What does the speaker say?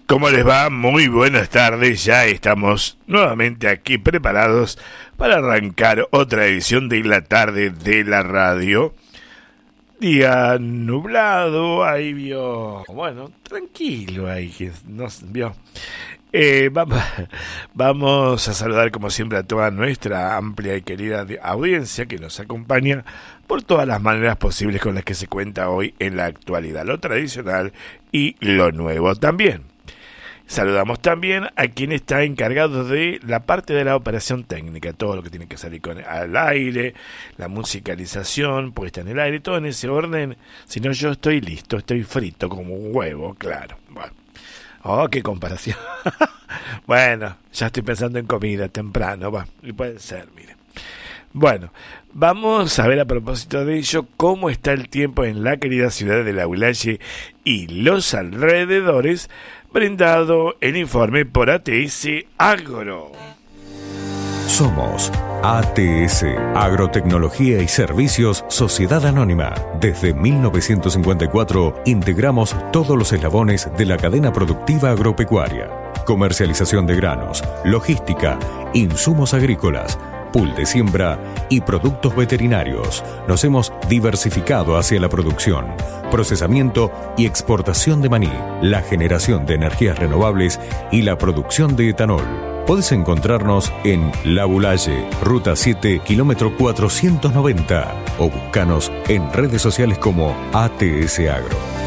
¿Cómo les va? Muy buenas tardes, ya estamos nuevamente aquí preparados para arrancar otra edición de la tarde de la radio. Día nublado, ahí vio, bueno, tranquilo ahí, nos vio. Vamos a saludar como siempre a toda nuestra amplia y querida audiencia que nos acompaña por todas las maneras posibles con las que se cuenta hoy en la actualidad, lo tradicional y lo nuevo también. Saludamos también a quien está encargado de la parte de la operación técnica, todo lo que tiene que salir al aire, la musicalización, puesta en el aire, todo en ese orden. Si no, yo estoy listo, estoy frito como un huevo, claro. Bueno. Oh, qué comparación. Bueno, ya estoy pensando en comida temprano, y puede ser, mire. Bueno, vamos a ver a propósito de ello cómo está el tiempo en la querida ciudad de La Huilache y los alrededores, brindado el informe por ATS Agro. Somos ATS, Agrotecnología y Servicios Sociedad Anónima. Desde 1954 integramos todos los eslabones de la cadena productiva agropecuaria. Comercialización de granos, logística, insumos agrícolas, pool de siembra y productos veterinarios. Nos hemos diversificado hacia la producción, procesamiento y exportación de maní, la generación de energías renovables y la producción de etanol. Podés encontrarnos en La Huilache, Ruta 7, kilómetro 490 o buscanos en redes sociales como ATS Agro.